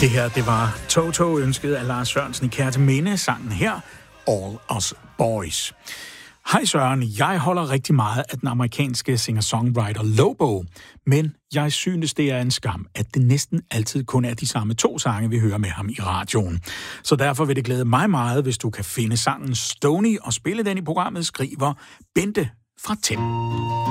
Det her, det var Toto, ønsket af Lars Sørensen i Kærteminde, sangen her, All Us Boys. Hej Søren, jeg holder rigtig meget af den amerikanske singer-songwriter Lobo, men jeg synes, det er en skam, at det næsten altid kun er de samme 2 sange, vi hører med ham i radioen. Så derfor vil det glæde mig meget, hvis du kan finde sangen Stony og spille den i programmet, skriver Bente fra Tim.